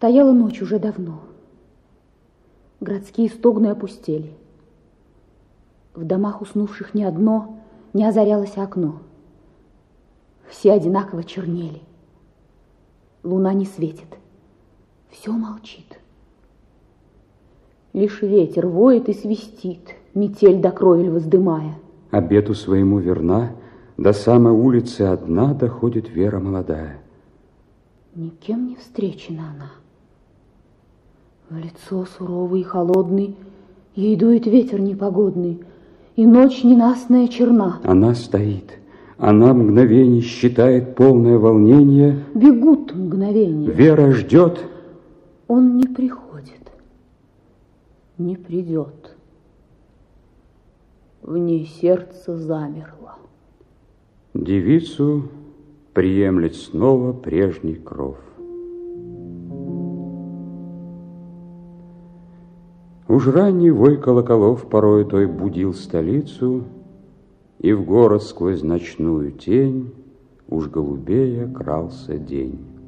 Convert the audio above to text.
Стояла ночь уже давно. Городские стогны опустели. В домах уснувших ни одно не озарялось окно. Все одинаково чернели. Луна не светит. Все молчит. Лишь ветер воет и свистит, метель до кровель воздымая. Обету своему верна, до самой улицы одна доходит Вера молодая. Никем не встречена она. В лицо суровый и холодный ей дует ветер непогодный, и ночь ненастная черна. Она стоит, она мгновений считает полное волнение. Бегут мгновения. Вера ждет. Он не приходит, не придет. В ней сердце замерло. Девицу приемлет снова прежний кров. Уж ранний вой колоколов порой той будил столицу, и в город сквозь ночную тень уж голубея крался день.